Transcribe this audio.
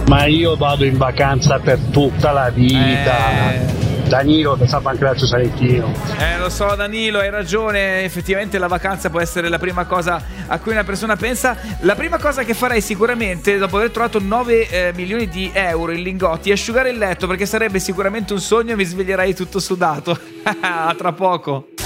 Ma io vado in vacanza per tutta la vita. Danilo, che sa anche l'altro salentino. Lo so Danilo, hai ragione. Effettivamente la vacanza può essere la prima cosa a cui una persona pensa. La prima cosa che farei sicuramente, dopo aver trovato 9 milioni di euro in lingotti, è asciugare il letto, perché sarebbe sicuramente un sogno e mi sveglierei tutto sudato. A tra poco.